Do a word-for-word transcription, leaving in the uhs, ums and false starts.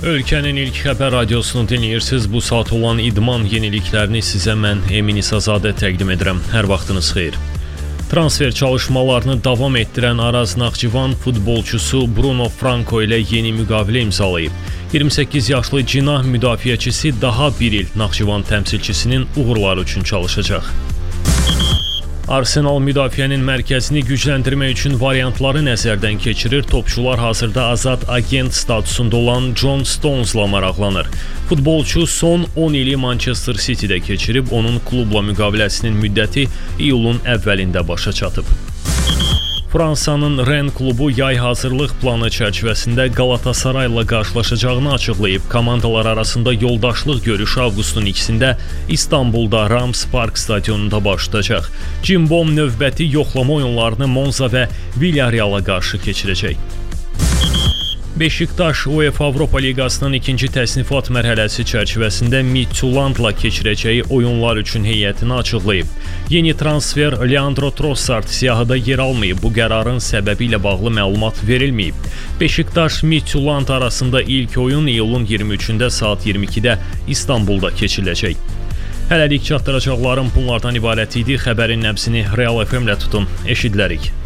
Ölkənin ilk xəbər radiosunu dinləyirsiniz. Bu saat olan idman yeniliklərini sizə mən Emin İsazadə təqdim edirəm. Hər vaxtınız xeyir. Transfer çalışmalarını davam etdirən Araz Naxçıvan futbolçusu Bruno Franco ilə yeni müqavilə imzalayıb. iyirmi səkkiz yaşlı cinah müdafiəçisi daha bir il Naxçıvan təmsilçisinin uğurları üçün çalışacaq. Arsenal müdafiənin mərkəzini gücləndirmək üçün variantları nəzərdən keçirir. Topçular hazırda azad agent statusunda olan John Stones'la maraqlanır. Futbolçu son on ili Manchester City'də keçirib, onun klubla müqaviləsinin müddəti iyulun əvvəlində başa çatıb. Fransanın Rennes klubu yay hazırlıq planı çərçivəsində Galatasaray ilə qarşılaşacağını açıqlayıb. Komandalar arasında yoldaşlıq görüşü avqustun ikisində İstanbulda Rams Park stadionunda baş tutacaq. Cimbom növbəti yoxlama oyunlarını Monza və Villarreal'a qarşı keçirəcək. Beşiktaş UEFA Avropa Liqasının ikinci təsnifat mərhələsi çərçivəsində Midtjyllandla keçirəcəyi oyunlar üçün heyətini açıqlayıb. Yeni transfer Leandro Trossard siyahıda yer almayıb. Bu qərarın səbəbi ilə bağlı məlumat verilməyib. Beşiktaş Midtjylland arasında ilk oyun iyulun iyirmi üçündə saat iyirmi ikidə İstanbulda keçiriləcək. Hələlik çatdıracaqlarım bunlardan ibarət idi. Xəbərin nəbzini Real F M ilə tutun. Eşidilərik.